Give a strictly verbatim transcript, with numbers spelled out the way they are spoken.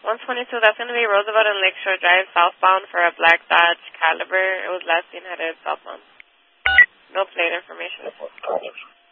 one twenty-two, that's going to be Roosevelt and Lakeshore Drive, southbound for a black Dodge Caliber. It was last seen headed southbound. No plate information.